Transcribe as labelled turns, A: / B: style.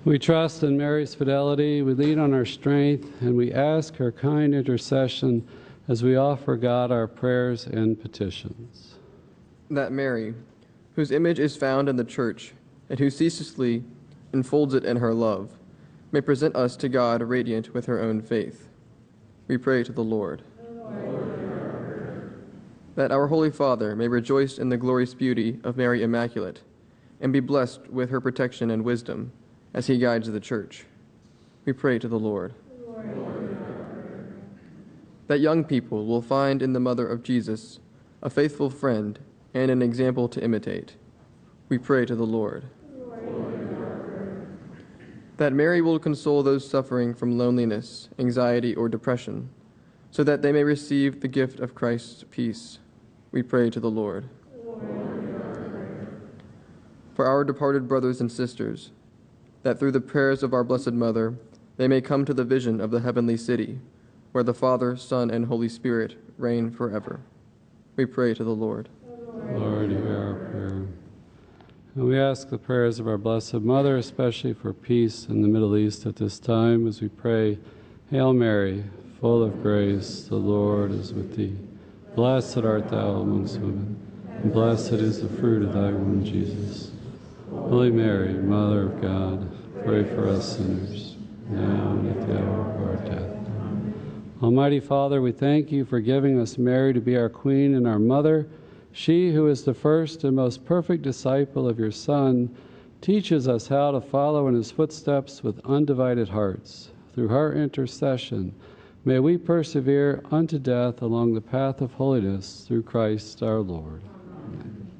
A: We trust in Mary's fidelity, we lean on her strength, and we ask her kind intercession as we offer God our prayers and petitions.
B: That Mary, whose image is found in the Church, and who ceaselessly enfolds it in her love, may present us to God radiant with her own faith. We pray to the Lord. That our Holy Father may rejoice in the glorious beauty of Mary Immaculate, and be blessed with her protection and wisdom as he guides the Church. We pray to the Lord. That young people will find in the Mother of Jesus a faithful friend and an example to imitate. We pray to the Lord. That Mary will console those suffering from loneliness, anxiety, or depression, so that they may receive the gift of Christ's peace. We pray to the Lord. For our departed brothers and sisters, that through the prayers of our Blessed Mother, they may come to the vision of the heavenly city, where the Father, Son, and Holy Spirit reign forever. We pray to the Lord.
A: Lord, hear our prayer. And we ask the prayers of our Blessed Mother, especially for peace in the Middle East at this time, as we pray, Hail Mary, full of grace, the Lord is with thee. Blessed art thou amongst women, and blessed is the fruit of thy womb, Jesus. Holy Mary, Mother of God, pray for us sinners, now and at the hour of our death. Almighty Father, we thank you for giving us Mary to be our Queen and our Mother. She who is the first and most perfect disciple of your Son teaches us how to follow in his footsteps with undivided hearts. Through her intercession, may we persevere unto death along the path of holiness through Christ our Lord.